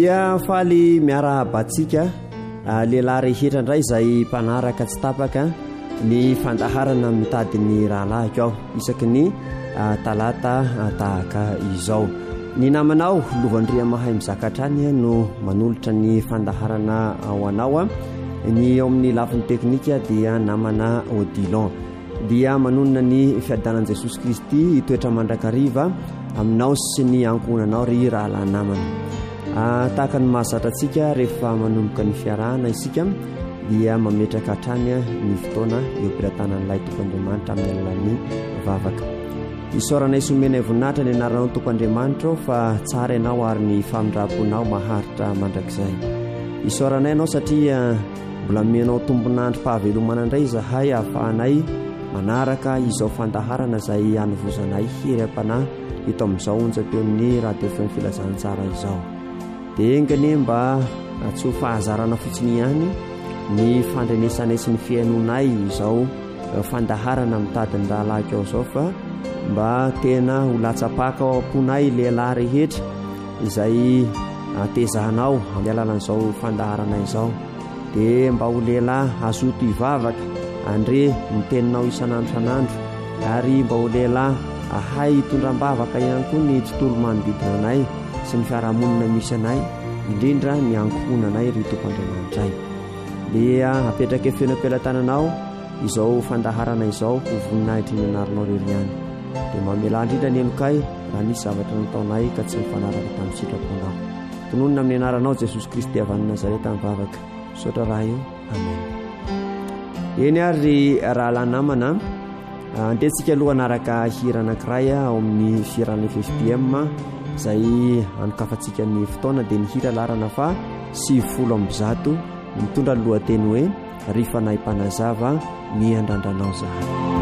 Dia faly miarahabatsika lehilahy rehetra indray izay mpanaraka tsy tapaka ny fandaharana mitady ny rahalahy ao isaky ny talata tahaka izao. Ny namanao Lovandria Mahay Mizakatrany no manolotra ny fandaharana ao anao. Ny ao amin'ny lafiny teknika dia namana Odilon. Dia manonona ny fiadanan'i Jesosy Kristy toetra mandrakariva aminao sy ny ankohonanao ry rahalahy namana. Tahaka ny mahazatra antsika rehefa manomboka ny fiarahana isika dia mametraka hatrany ny fotoana eo-pirantanan'ilay Tompoandriamanitra amin'ny alalan'ny vavaka. Isaoranay somena voninahitra ny anaranao Tompoandriamanitra fa tsara ianao ary ny famindraponao maharitra mandrakizay. Isaoranay ianao satria mbola menao tombonandro fahavelomana indray zahay ahafahanay manaraka izao fandaharana izay hanovozanay hiram-panahy eto amin'izao onja teo amin'ny radio fm filazantsara izao. Dia engany mba tsy ho fahazarana fotsiny ihany ny fandrenesanay sy ny fiainonay izao fandaharana mitady ny rahalahiko ao izao fa mba tena ho latsapaka ao amponay lehilahy rehetra izay tezahanao amin'ny alalan'izao fandaharana izao. Dia mba ho lehilahy azoto hivavaka andre miteninao isan'andro ary mba ho lehilahy ahay hitondram-bavaka ihany koa ny tontolo manodidina anay sy ny fiarahamonina misy anay, indrindra ny ankohonanay ry Tompoandriamanitra ay. Dia apetraka efenam-pelantananao izao fandaharana izao ho voninahitry ny anaranao rery ihany. Dia mamela indrindra ny elokay raha nisy zavatra nataonay ka tsy mifanaraka tamin'ny sitraponao. Tononona amin'ny anaranao Jesosy Kristy avy Nazareta mivavaka. Sotra raha io. Amen. Eny ary rahalahy namana, andehantsika aloha anaraka hira anankiray ao amin'ny firana FFPM izay anokafantsika ny fotoana dia ny hira larana fa 90 mitondra lohateny hoe rifa nahy mpanazava ny andrandranao zahay.